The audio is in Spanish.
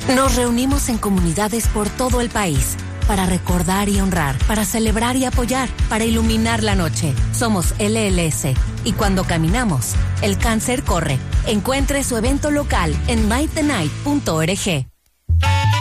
Nos reunimos en comunidades por todo el país para recordar y honrar, para celebrar y apoyar, para iluminar la noche. Somos LLS y cuando caminamos, el cáncer corre. Encuentre su evento local en mytenight.org.